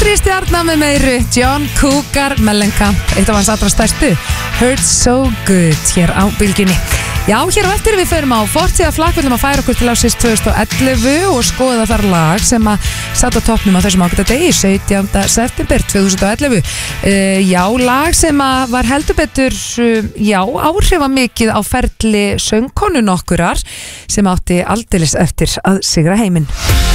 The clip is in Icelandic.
Stjarnan með meiru, John Cougar Mellencamp, eitt af hans allra stærstu, Hurts So Good hér á Bylgjunni. Já, hér á eftir við förum á fortíða flakk, við ætlum að færa okkur til ásins 2011 og skoða þar lag sem að satt á toppnum á þessum ágæta degi, 17. september 2011. Já, lag sem að var heldur betur, áhrifamikið á ferli söngkonun okkurar sem átti aldeilis eftir að sigra heiminn.